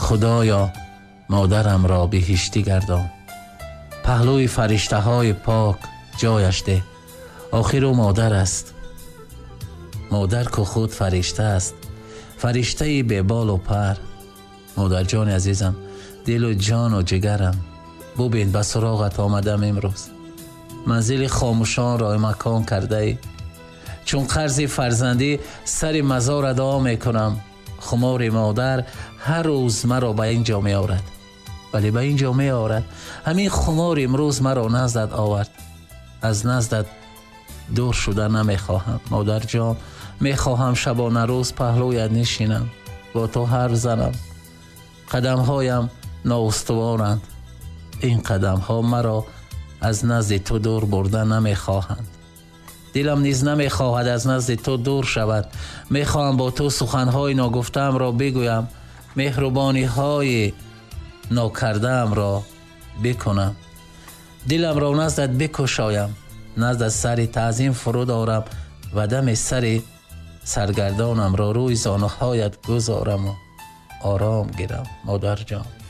خدایا مادرم را بهشتی گردان. پهلوی فرشته های پاک جایش ده، آخر او مادر است. مادر که خود فرشته است، فرشته به بال و پر. مادر جان عزیزم، دل و جان و جگرم، ببین به سراغت آمدم امروز. منزل خاموشان را مکان کرده ای، چون قرض فرزندی سر مزار ادا می کنم. خمار مادر هر روز مرا به اینجا می آورد، ولی به اینجا می آورد. همین خمار امروز مرا نزدت آورد. از نزدت دور شده نمی خواهم مادر جان. می خواهم شبانه روز پهلویت نشینم، با تو حرف زنم. قدم هایم نااستوارند، این قدم ها مرا از نزد تو دور برده نمی خواهند. دلم نیز نمی خواهد از نزد تو دور شود. می خواهم با تو سخنهای ناگفتم را بگویم، مهربانی های ناکردم را بکنم. دلم را نزدت بکشایم، نزدت سر تعظیم فرود آرم و دم سر سرگردانم را روی زانوهایت گذارم و آرام گیرم مادر جان.